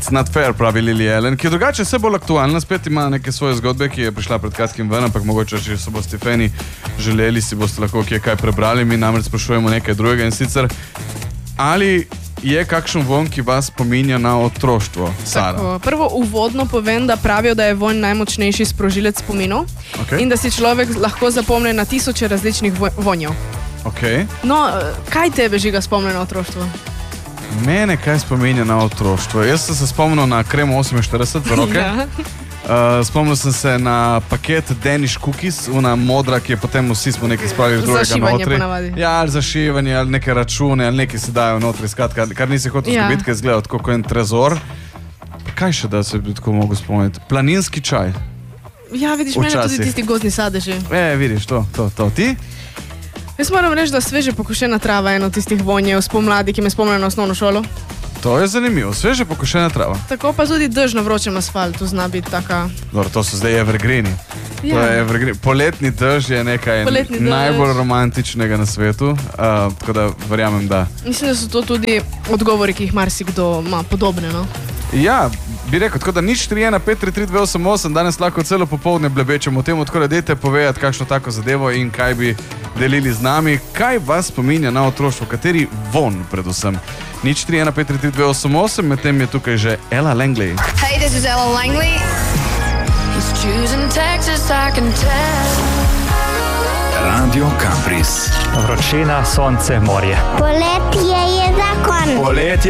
It's not fair, pravi Lily Allen, ki je drugače vse bolj aktualna, spet ima neke svoje zgodbe, ki je prišla pred kratkim ven, ampak mogoče, če se boste Feni želeli, si boste lahko kaj prebrali, mi namreč sprašujemo nekaj drugega in sicer, ali je kakšen vonj, ki vas spominja na otroštvo, Sara? Tako, prvo uvodno povem, da pravijo, da je vonj najmočnejši sprožilec spominov in da si človek lahko zapomne na tisoče različnih vonjev. Okay. No, kaj tebe, Žiga, spomne na otroštvo? Mene kaj spominja na otroštvo? Jaz sem se spomnil na kremo 48 v roke. Spomnil sem se na paket Danish Cookies, ona modra, ki je potem vsi smo nekaj spravili drugega notri. Ja, ali za šivanje, ali neke račune, ali nekaj se dajo notri, skratka, kar nisi hotel zgubiti, ker je izgledal tako kot en trezor. Kaj še da se bi tako mogel spomniti? Planinski čaj. Ja, vidiš, mene tudi tisti gozdni sadeži. Vidiš, to. Ti? Jaz moram reči, da sveže pokošena trava je eno tistih vonjev spomladi, ki me spomne na osnovno šolo. To je zanimivo, sveže pokošena trava. Tako pa tudi dež na vročem asfaltu zna biti taka. Dobro, to so zdaj evergreeni. Ja. To je evergreen. Poletni dež je nekaj najbolj romantičnega na svetu, tako da verjamem, da... Mislim, da so to tudi odgovori, ki jih marsikdo ima podobne, no? Ja, bi rekel, tako da nič 315333288, danes lahko celo popoldne blebečemo o tem, tako da dajte povedati kakšno tako zadevo in kaj bi delili z nami. Kaj vas spominja na otroštvo, kateri von predvsem? Nič 315333288, medtem je tukaj že Ella Langley. Hey, this is Ella Langley. He's choosing Texas, I can tell. Radio Campris. Vročina, sonce, morje. Poletje je zakon. Poletje